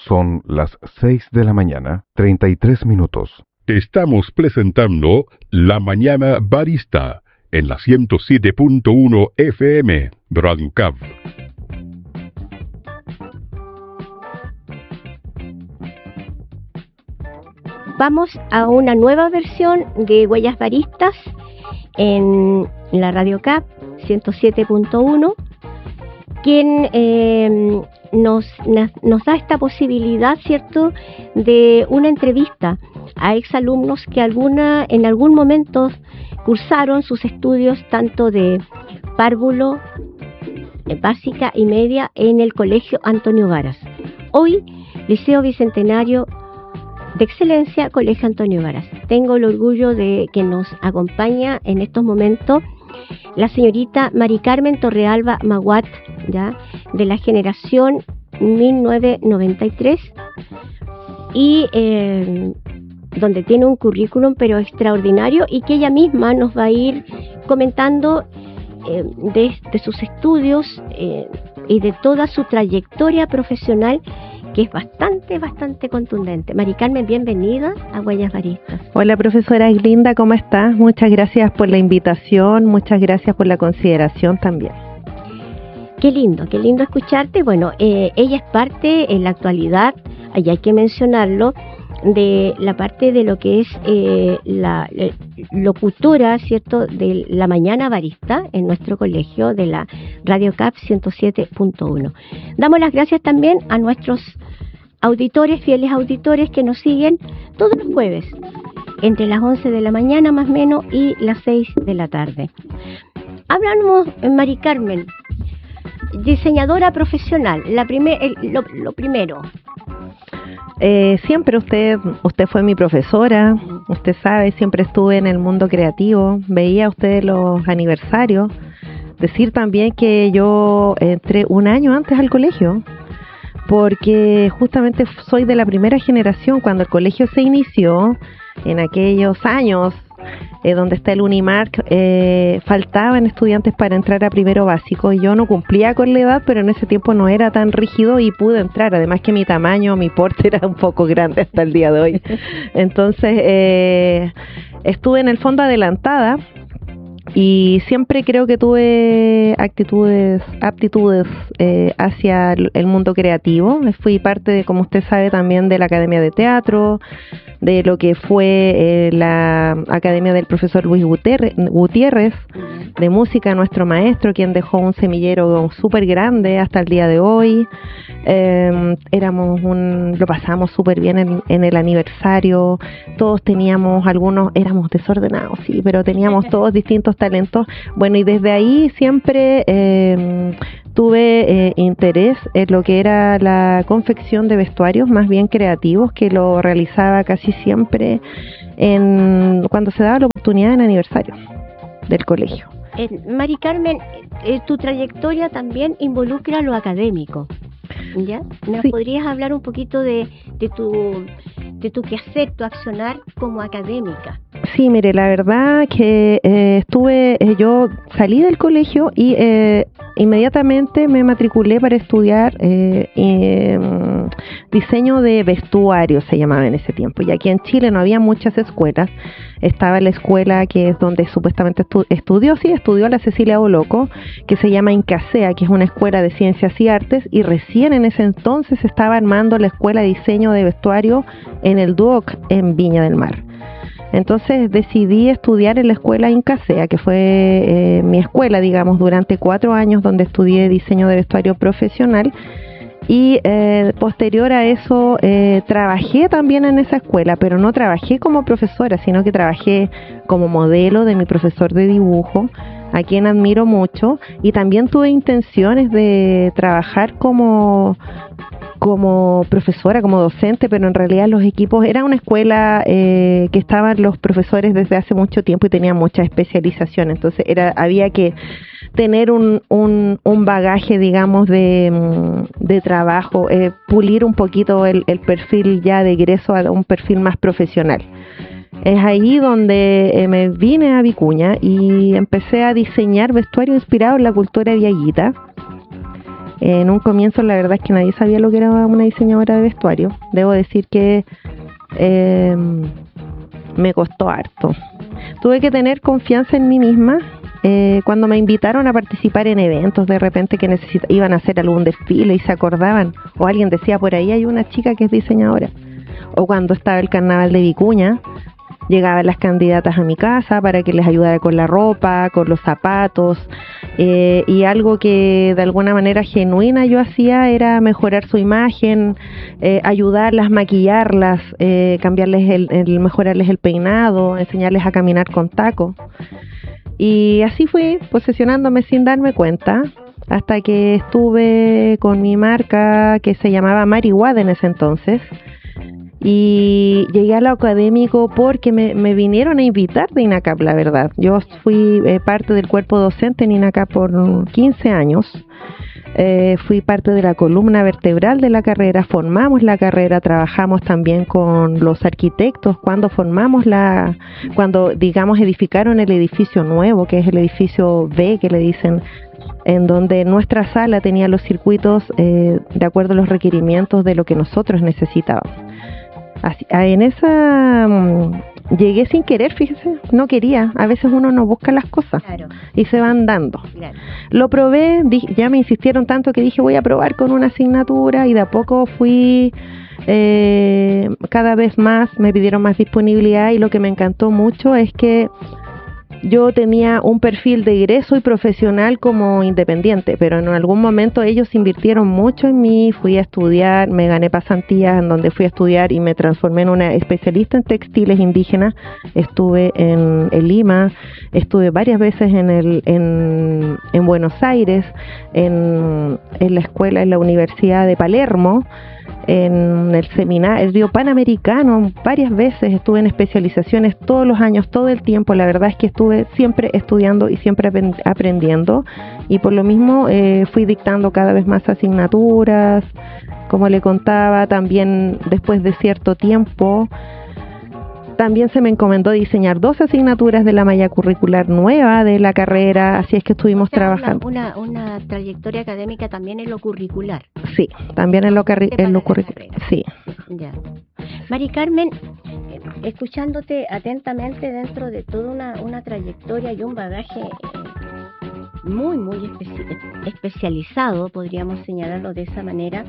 Son las 6 de la mañana, 33 minutos. Estamos presentando La Mañana Barista en la 107.1 FM, Radio Cap. Vamos a una nueva versión de Huellas Baristas en la Radio Cap 107.1, quien nos da esta posibilidad, ¿cierto?, de una entrevista a exalumnos que en algún momento cursaron sus estudios tanto de párvulo, básica y media en el Colegio Antonio Varas. Hoy, Liceo Bicentenario de Excelencia, Colegio Antonio Varas. Tengo el orgullo de que nos acompaña en estos momentos la señorita Mari Carmen Torrealba Maguat, ¿ya?, de la generación 1993, y donde tiene un currículum pero extraordinario, y que ella misma nos va a ir comentando de sus estudios y de toda su trayectoria profesional, que es bastante contundente. Mari Carmen, bienvenida a Huellas Baristas. Hola, profesora Linda, ¿cómo estás? Muchas gracias por la invitación, muchas gracias por la consideración también. Qué lindo escucharte. Bueno, ella es parte en la actualidad, y hay que mencionarlo, de la parte de lo que es la locutora, ¿cierto?, de La Mañana Barista en nuestro colegio de la Radio Cap 107.1. Damos las gracias también a nuestros auditores, fieles auditores, que nos siguen todos los jueves entre las 11 de la mañana más o menos y las 6 de la tarde. Hablamos, Mari Carmen, diseñadora profesional, lo primero. Siempre usted fue mi profesora, usted sabe, siempre estuve en el mundo creativo, veía usted los aniversarios. Decir también que yo entré un año antes al colegio, porque justamente soy de la primera generación cuando el colegio se inició, en aquellos años donde está el Unimark, faltaban estudiantes para entrar a primero básico, y yo no cumplía con la edad, pero en ese tiempo no era tan rígido y pude entrar, además que mi tamaño, mi porte era un poco grande hasta el día de hoy. Entonces estuve en el fondo adelantada, y siempre creo que tuve aptitudes hacia el mundo creativo. Fui parte, como usted sabe, también de la Academia de Teatro, de lo que fue la Academia del profesor Luis Gutiérrez, de música, nuestro maestro, quien dejó un semillero súper grande hasta el día de hoy. Lo pasamos súper bien en el aniversario, todos éramos desordenados, sí, pero teníamos todos distintos talentos. Bueno, y desde ahí siempre tuve interés en lo que era la confección de vestuarios más bien creativos, que lo realizaba casi siempre cuando se daba la oportunidad en aniversario del colegio. Mari Carmen, tu trayectoria también involucra lo académico, ¿ya? ¿Nos podrías hablar un poquito de tu quehacer, tu accionar como académica? Sí, mire, la verdad que yo salí del colegio y inmediatamente me matriculé para estudiar diseño de vestuario, se llamaba en ese tiempo. Y aquí en Chile no había muchas escuelas. Estaba la escuela que es donde supuestamente estudió la Cecilia Boloco, que se llama Incasea, que es una escuela de ciencias y artes, y recién en ese entonces se estaba armando la escuela de diseño de vestuario en el Duoc en Viña del Mar. Entonces decidí estudiar en la escuela Incasea, que fue mi escuela, digamos, durante 4 años, donde estudié diseño de vestuario profesional. Y posterior a eso trabajé también en esa escuela, pero no trabajé como profesora, sino que trabajé como modelo de mi profesor de dibujo, a quien admiro mucho, y también tuve intenciones de trabajar como profesora, como docente, pero en realidad los equipos, era una escuela que estaban los profesores desde hace mucho tiempo y tenían mucha especialización, entonces había que tener un bagaje, digamos, de trabajo, pulir un poquito el perfil ya de egreso a un perfil más profesional. Es ahí donde me vine a Vicuña y empecé a diseñar vestuario inspirado en la cultura diaguita. En un comienzo la verdad es que nadie sabía lo que era una diseñadora de vestuario. Debo decir que me costó harto. Tuve que tener confianza en mí misma. Cuando me invitaron a participar en eventos, de repente que iban a hacer algún desfile y se acordaban, o alguien decía, por ahí hay una chica que es diseñadora. O cuando estaba el carnaval de Vicuña, llegaban las candidatas a mi casa para que les ayudara con la ropa, con los zapatos, y algo que de alguna manera genuina yo hacía era mejorar su imagen, ayudarlas, maquillarlas, cambiarles mejorarles el peinado, enseñarles a caminar con taco. Y así fui posesionándome sin darme cuenta, hasta que estuve con mi marca que se llamaba Marihuana en ese entonces. Y llegué a lo académico porque me vinieron a invitar de INACAP, la verdad. Yo fui parte del cuerpo docente en INACAP por 15 años. Fui parte de la columna vertebral de la carrera, formamos la carrera, trabajamos también con los arquitectos cuando digamos edificaron el edificio nuevo, que es el edificio B, que le dicen, en donde nuestra sala tenía los circuitos de acuerdo a los requerimientos de lo que nosotros necesitábamos. Así, en esa llegué sin querer, fíjese, no quería. A veces uno no busca las cosas, claro, y se van dando. Claro. Lo probé, ya me insistieron tanto que dije voy a probar con una asignatura, y de a poco fui cada vez más, me pidieron más disponibilidad, y lo que me encantó mucho es que yo tenía un perfil de egreso y profesional como independiente, pero en algún momento ellos invirtieron mucho en mí, fui a estudiar, me gané pasantías en donde fui a estudiar y me transformé en una especialista en textiles indígenas. Estuve en Lima, estuve varias veces en Buenos Aires, en la escuela, en la Universidad de Palermo, en el seminario panamericano, varias veces estuve en especializaciones todos los años, todo el tiempo. La verdad es que estuve siempre estudiando y siempre aprendiendo, y por lo mismo fui dictando cada vez más asignaturas. Como le contaba, también después de cierto tiempo también se me encomendó diseñar 2 asignaturas de la malla curricular nueva de la carrera, así es que estuvimos trabajando. Una trayectoria académica también en lo curricular. Sí, también en lo curricular. Sí. Ya. Mari Carmen, escuchándote atentamente dentro de toda una trayectoria y un bagaje muy, muy especializado, podríamos señalarlo de esa manera,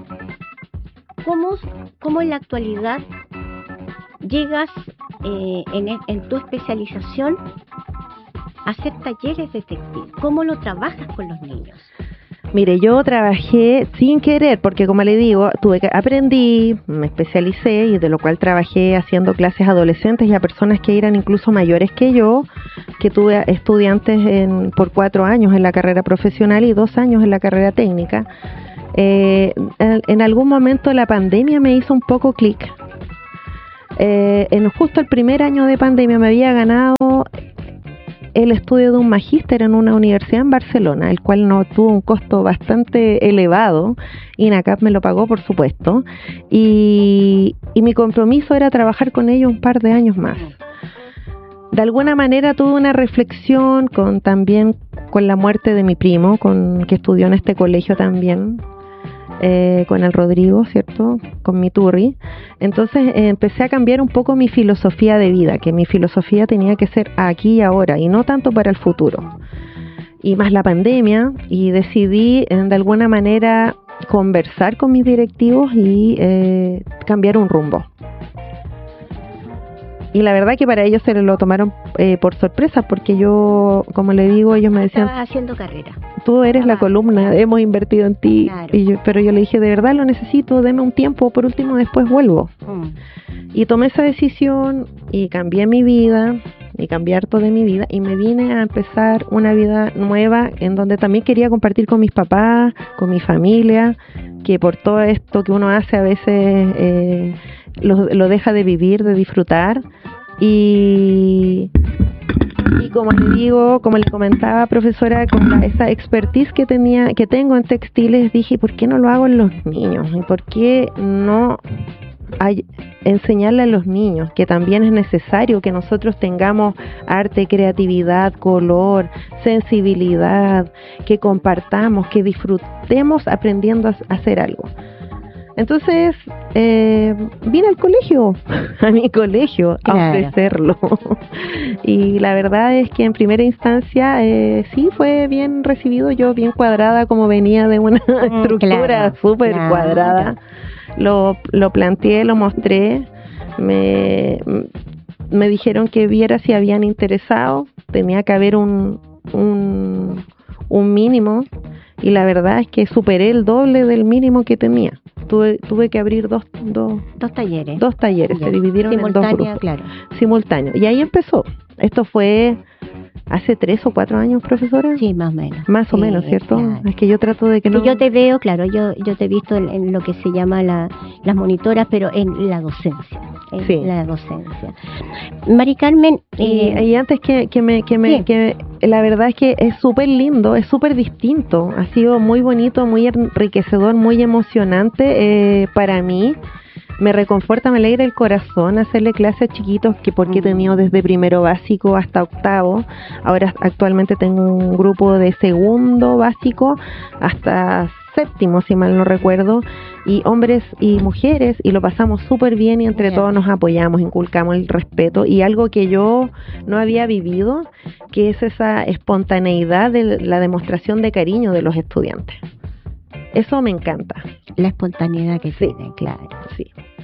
¿cómo en la actualidad llegas en tu especialización a hacer talleres de textil? ¿Cómo lo trabajas con los niños? Mire, yo trabajé sin querer, porque como le digo, aprendí, me especialicé, y de lo cual trabajé haciendo clases a adolescentes y a personas que eran incluso mayores que yo, que tuve estudiantes por 4 años en la carrera profesional y 2 años en la carrera técnica. En algún momento la pandemia me hizo un poco clic. En justo el primer año de pandemia me había ganado el estudio de un magíster en una universidad en Barcelona, el cual no tuvo un costo bastante elevado. INACAP me lo pagó, por supuesto, y mi compromiso era trabajar con ellos un par de años más. De alguna manera tuve una reflexión también con la muerte de mi primo, que estudió en este colegio también, con el Rodrigo, ¿cierto? Con mi Turri. Entonces empecé a cambiar un poco mi filosofía de vida, que mi filosofía tenía que ser aquí y ahora, y no tanto para el futuro. Y más la pandemia, y decidí de alguna manera conversar con mis directivos y cambiar un rumbo. Y la verdad que para ellos se lo tomaron por sorpresa, porque yo, como le digo, ellos me decían, estabas haciendo carrera, tú eres la columna, hemos invertido en ti. Claro. Pero yo le dije, de verdad lo necesito, deme un tiempo, por último después vuelvo. Y tomé esa decisión y cambié mi vida, y cambié harto de mi vida, y me vine a empezar una vida nueva en donde también quería compartir con mis papás, con mi familia, que por todo esto que uno hace a veces lo deja de vivir, de disfrutar. Y como le digo, como le comentaba, profesora, con esa expertise que tengo en textiles, dije, ¿por qué no lo hago en los niños? ¿Y por qué no enseñarle a los niños que también es necesario que nosotros tengamos arte, creatividad, color, sensibilidad, que compartamos, que disfrutemos aprendiendo a hacer algo. Entonces, vine al colegio, a mi colegio, claro, a ofrecerlo. Y la verdad es que en primera instancia sí fue bien recibido, yo bien cuadrada, como venía de una estructura claro, súper claro, cuadrada. Lo planteé, lo mostré, me dijeron que viera si habían interesado, tenía que haber un mínimo, y la verdad es que superé el doble del mínimo que tenía. Tuve que abrir dos talleres. Dos talleres, se dividieron en dos grupos. Claro. Simultáneo. Y ahí empezó. Esto fue hace 3 o 4 años, profesora. Sí, más o menos. Más o menos, ¿cierto? Claro. Es que yo trato de que no... Yo te veo, claro, yo te he visto en lo que se llama las monitoras, pero en la docencia. Sí. La docencia. Mari Carmen... y antes que la verdad es que es súper lindo, es súper distinto. Ha sido muy bonito, muy enriquecedor, muy emocionante para mí. Me reconforta, me alegra el corazón hacerle clases a chiquitos, porque he tenido desde primero básico hasta octavo. Ahora actualmente tengo un grupo de segundo básico hasta séptimo, si mal no recuerdo, y hombres y mujeres, y lo pasamos súper bien, y entre todos nos apoyamos, inculcamos el respeto, y algo que yo no había vivido, que es esa espontaneidad de la demostración de cariño de los estudiantes. Eso me encanta. La espontaneidad que sí, tienen, claro. Sí.